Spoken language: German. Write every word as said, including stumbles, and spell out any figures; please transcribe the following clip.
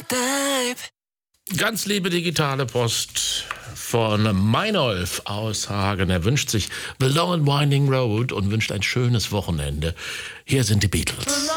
Ganz liebe digitale Post von Meinolf aus Hagen. Er wünscht sich The Long and Winding Road und wünscht ein schönes Wochenende. Hier sind die Beatles.